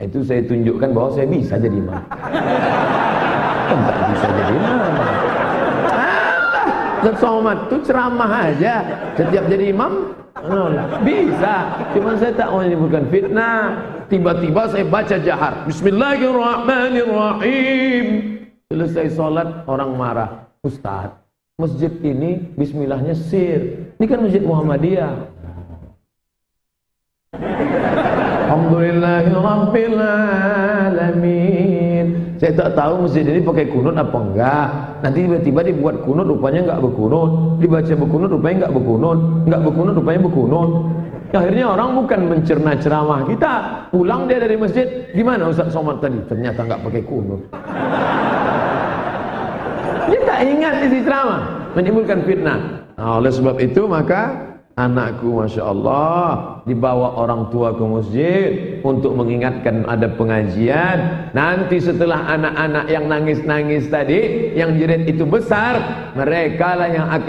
Itu saya tunjukkan bahwa saya bisa jadi imam. Enggak bisa jadi imam. Ustaz Somad itu ceramah aja. Setiap jadi imam bisa. Cuma saya tak mau menimbulkan fitnah. Tiba-tiba saya baca jahar, Bismillahirrahmanirrahim. Selesai sholat orang marah, Ustaz, masjid ini bismillahnya sir. Ini kan masjid Muhammadiyah. Alhamdulillahirabbil alamin. Saya tak tahu masjid ini pakai kunut apa enggak. Nanti tiba-tiba dibuat kunut, rupanya enggak berkunut. Dibaca berkunut, rupanya enggak berkunut. Enggak berkunut, rupanya berkunut. Akhirnya orang bukan mencerna ceramah kita. Pulang dia dari masjid, gimana Ustaz Somad tadi? Ternyata enggak pakai kunut. Dia tak ingat isi ceramah, menimbulkan fitnah. Nah, oleh sebab itu maka anakku Masya Allah dibawa orang tua ke masjid untuk mengingatkan ada pengajian. Nanti setelah anak-anak yang nangis-nangis tadi, yang jerit itu besar, mereka lah yang akan